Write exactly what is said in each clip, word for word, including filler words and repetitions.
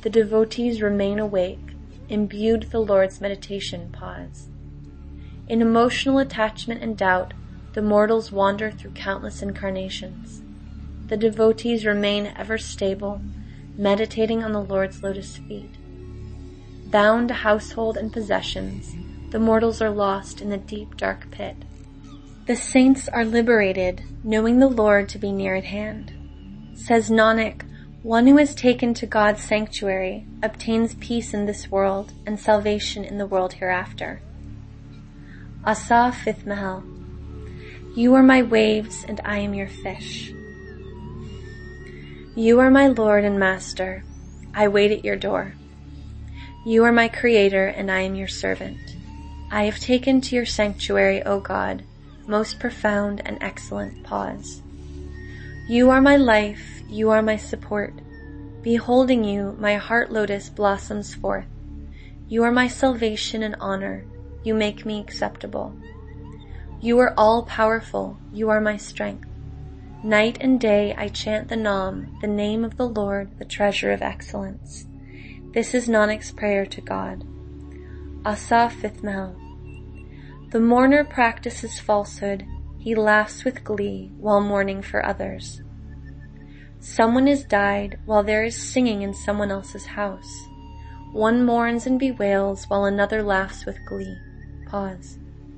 the devotees remain awake, imbued with the Lord's meditation. Pause. In emotional attachment and doubt, the mortals wander through countless incarnations. The devotees remain ever stable, meditating on the Lord's lotus feet. Bound to household and possessions, the mortals are lost in the deep dark pit. The saints are liberated, knowing the Lord to be near at hand. Says Nanak, one who is taken to God's sanctuary obtains peace in this world and salvation in the world hereafter. Asa, fifth Mahal. You are my waves and I am your fish. You are my Lord and Master. I wait at your door. You are my Creator and I am your servant. I have taken to your sanctuary, O God, most profound and excellent. Pause. You are my life, you are my support. Beholding you, my heart lotus blossoms forth. You are my salvation and honor. You make me acceptable. You are all powerful. You are my strength. Night and day I chant the Nam, the name of the Lord, the treasure of excellence. This is Nanak's prayer to God. Asa, fifth Mahal. The mourner practices falsehood. He laughs with glee while mourning for others. Someone has died while there is singing in someone else's house. One mourns and bewails while another laughs with glee. Pause.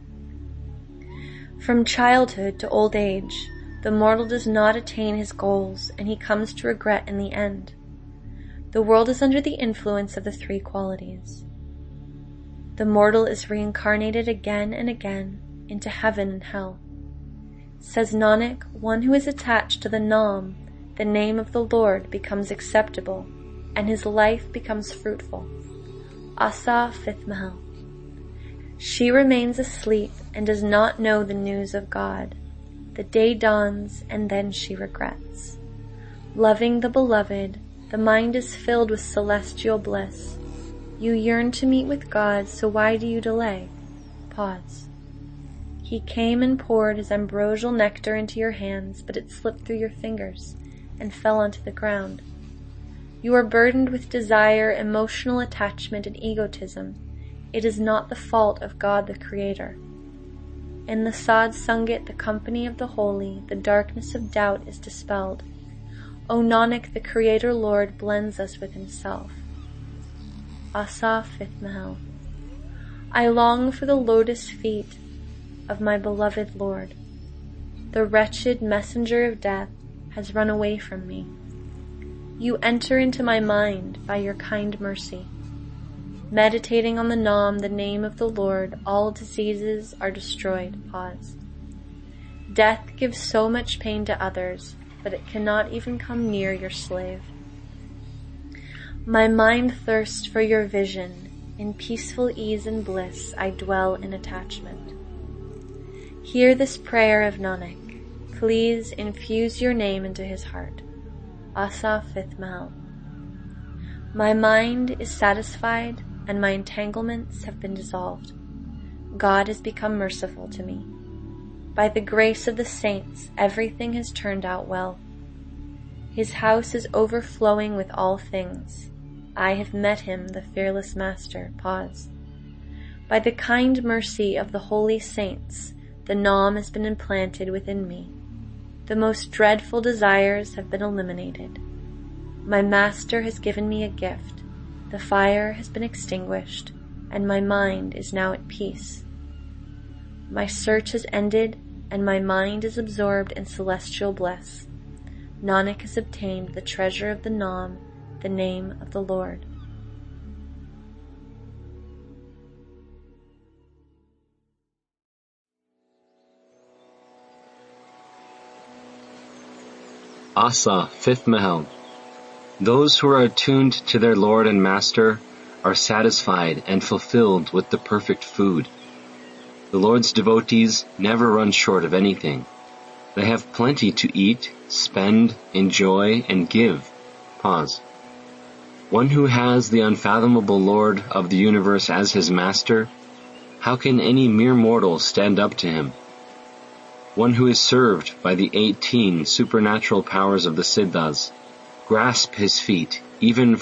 From childhood to old age, the mortal does not attain his goals and he comes to regret in the end. The world is under the influence of the three qualities. The mortal is reincarnated again and again into heaven and hell. Says Nanak, one who is attached to the Nam, the name of the Lord, becomes acceptable, and his life becomes fruitful. Asa, fifth Mahal. She remains asleep and does not know the news of God. The day dawns and then she regrets. Loving the beloved, the mind is filled with celestial bliss. You yearn to meet with God, so why do you delay? Pause. He came and poured his ambrosial nectar into your hands, but it slipped through your fingers and fell onto the ground. You are burdened with desire, emotional attachment, and egotism. It is not the fault of God the Creator. In the Sad Sangat, the company of the holy, the darkness of doubt is dispelled. O Nanak, the Creator Lord blends us with Himself. Asa, fifth Mahal. I long for the lotus feet of my beloved Lord. The wretched messenger of death has run away from me. You enter into my mind by your kind mercy. Meditating on the Nam, the name of the Lord, all diseases are destroyed. Pause. Death gives so much pain to others, but it cannot even come near your slave. My mind thirsts for your vision. In peaceful ease and bliss I dwell in attachment. Hear this prayer of Nanak. Please infuse your name into his heart. Asa, fifth Mahal. My mind is satisfied and my entanglements have been dissolved. God has become merciful to me. By the grace of the saints, everything has turned out well. His house is overflowing with all things. I have met him, the fearless Master. Pause. By the kind mercy of the holy saints, the Nam has been implanted within me. The most dreadful desires have been eliminated. My Master has given me a gift. The fire has been extinguished, and my mind is now at peace. My search has ended, and my mind is absorbed in celestial bliss. Nanak has obtained the treasure of the Nam, the name of the Lord. Asa, fifth Mahal. Those who are attuned to their Lord and Master are satisfied and fulfilled with the perfect food. The Lord's devotees never run short of anything. They have plenty to eat, spend, enjoy, and give. Pause. One who has the unfathomable Lord of the universe as his Master, how can any mere mortal stand up to him? One who is served by the eighteen supernatural powers of the Siddhas, grasp his feet, even